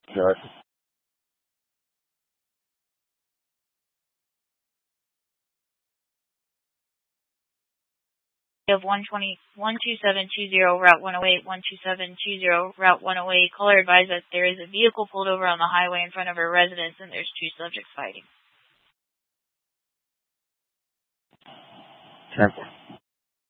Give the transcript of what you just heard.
Sure. Of 12720 Route 108, 12720 Route 108. Caller advised that there is a vehicle pulled over on the highway in front of her residence and there's two subjects fighting. 10-4.